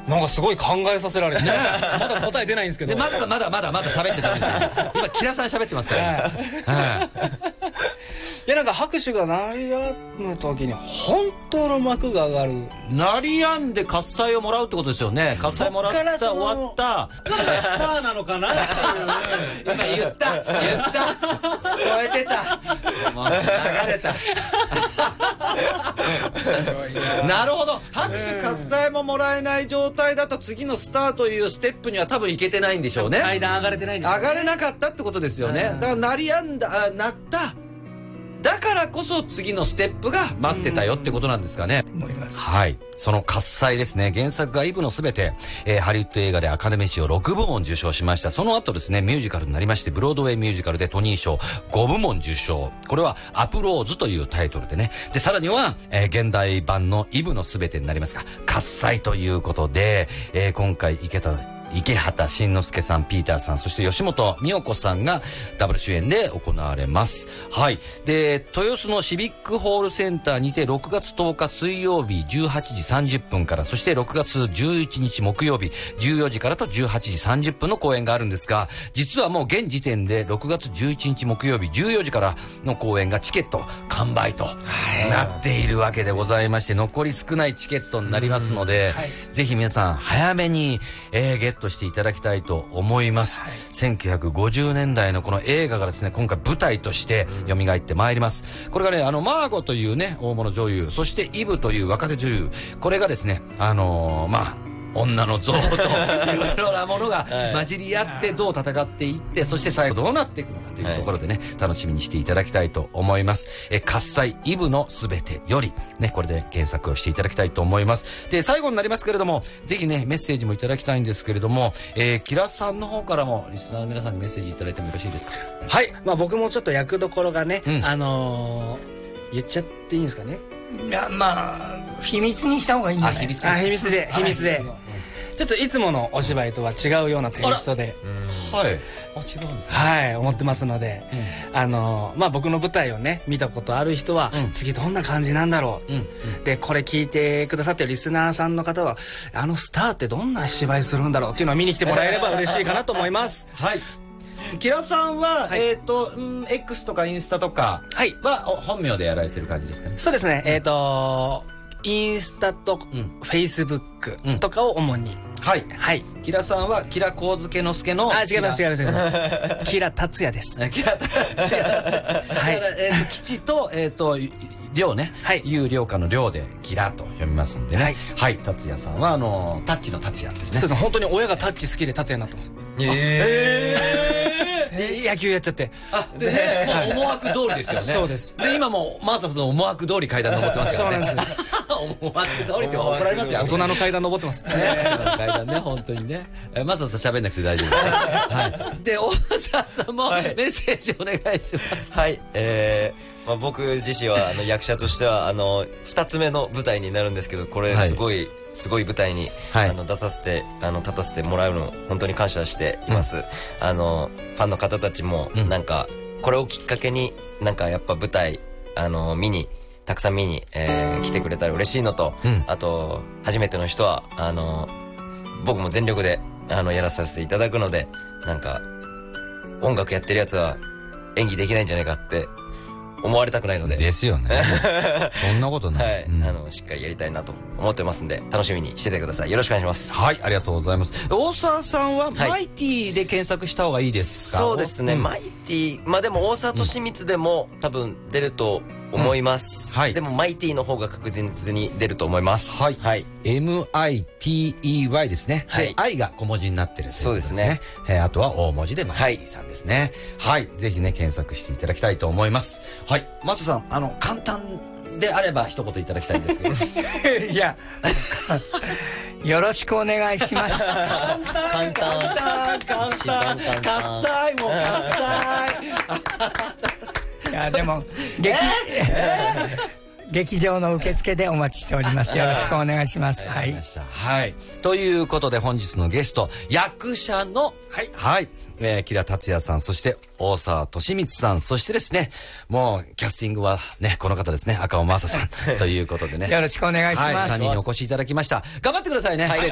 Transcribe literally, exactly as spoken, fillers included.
なんかすごい考えさせられて、まだ答え出ないんですけど。 まだまだまだまだ喋ってたんですよ。今キラさん喋ってますから。はい。 いやなんか拍手が鳴りやむ時に本当の幕が上がる。 鳴りやんで喝采をもらうってことですよね。喝采もらった終わった。 スターなのかなっていう。 今言った言った超えてた。もう流れた。なるほど。拍手喝采ももらえない状態だと次のスターというステップには多分いけてないんでしょうね。 階段上がれてないんですよね。 上がれなかったってことですよね。だから鳴りやんだ、鳴った。だからこそ次のステップが待ってたよってことなんですかね。 思います。 はい。その喝采ですね。原作がイブのすべて、えー、ハリウッド映画でアカデミー賞ろくぶもん受賞しました。その後ですね、ミュージカルになりまして、ブロードウェイミュージカルでトニー賞ごぶもん受賞。これはアプローズというタイトルでね。で、さらには、えー、現代版のイブのすべてになりますが、喝采ということで、えー、今回池田池畑慎之介さん、ピーターさん、そして吉本美代子さんがダブル主演で行われます。はい。で、豊洲のシビックホールセンターにてろくがつとおか水曜日じゅうはちじさんじゅっぷんから、そしてろくがつじゅういちにち木曜日じゅうよじからとじゅうはちじさんじゅっぷんの公演があるんですが、実はもう現時点でろくがつじゅういちにち木曜日じゅうよじからの公演がチケット完売となっているわけでございまして、残り少ないチケットになりますので、はい、ぜひ皆さん早めに、えー、ゲットしていただきたいと思います、はい、せんきゅうひゃくごじゅうねんだいのこの映画がですね、今回舞台として蘇ってまいります。これがね、あのマーゴというね大物女優、そしてイブという若手女優、これがですね、あのー、まあ女の像といろいろなものが混じり合ってどう戦っていって、そして最後どうなっていくのかというところでね、楽しみにしていただきたいと思います。え喝采イブのすべてよりね、これで検索をしていただきたいと思います。で、最後になりますけれども、ぜひねメッセージもいただきたいんですけれども、えー、キラさんの方からもリスナーの皆さんにメッセージいただいてもよろしいですか？ はい、まあ僕もちょっと役どころがね、うん、あのー、言っちゃっていいんですかね。 いや、まあ秘密にした方がいいんじゃないですか。 あ、秘密で秘密で、はい、ちょっといつものお芝居とは違うようなテイストで、 はい、あ、違うんですね。 はい、思ってますので、うん、あのまあ僕の舞台をね見たことある人は、うん、次どんな感じなんだろう、うんうん、でこれ聞いてくださってるリスナーさんの方は、あのスターってどんな芝居するんだろうっていうのを見に来てもらえれば嬉しいかなと思います。 はい。キラさんは、はい、えっ、ー、と、うん、X とかインスタとかは本名でやられてる感じですかね。 そうですね。えっ、ー、とインスタとフェイスブックとかを主に、うん、 はいはい。キラさんはキラコウズケノスケの、 あ、違います違います違いますキラ達也です。 キラ達也はい。えー、吉とえっ、ー、と亮ね、はい、有料化の亮でキラと読みますんでね。はい、はい、達也さんはあのタッチの達也ですね。 そうです。本当に親がタッチ好きで達也になったんですよ。ええー、野球やっちゃって。 あ、で、ね、はい、思惑通りですよね。 そうです。 で今もマーサスの思惑通り階段登ってますからね。そうなんです。思惑通りって怒られますよ。 大人の階段登ってます。 大人の階段ね、本当にね。マーサス喋んなくて大丈夫です。はい。で、大沢さんもメッセージお願いします。 はい。えー、まあ僕自身はあの役者としてはあの二つ目の舞台になるんですけど、これすごい、はい、すごい舞台に、はい、あの出させてあの立たせてもらうの本当に感謝しています。うん、あのファンの方たちもなんか、うん、これをきっかけになんかやっぱ舞台あの見にたくさん見に、えー、来てくれたら嬉しいのと、うん、あと初めての人はあの僕も全力であのやらさせていただくので、なんか音楽やってるやつは演技できないんじゃないかって思われたくないので。 ですよね。そんなことない。 はい、うん、あのしっかりやりたいなと思ってますんで、楽しみにしててください。よろしくお願いします。 はい、ありがとうございます。大沢さんはマイティで検索した方がいいですか？ そうですね、うん、マイティ、まあでも大沢利光でも多分出ると思います、うん、はい、でもマイティの方が確実に出ると思います。 はい、はい、エムアイティーイーワイ ですね。はい、愛が小文字になってるということですね。そうですね。えー、あとは大文字でマイティさんですね。はい、はい、ぜひね検索していただきたいと思います。はい、マサさん、あの簡単であれば一言いただきたいんですけど。 いやよろしくお願いします。 簡単簡単簡単喝采も喝采。 いやでも劇、えー、劇場の受付でお待ちしております。よろしくお願いします。はい、 はい、ということで本日のゲスト、役者のはい、はい、えー、キラ達也さん、そして大沢利光さん、そしてですね、もうキャスティングはねこの方ですね、赤尾真麻さんということでね、 よろしくお願いします。 はい、さんにんにお越しいただきました。頑張ってくださいね。はい。